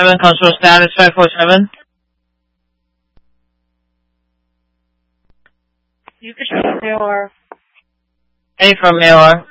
547, control status 547. You can show AOR. A from AOR.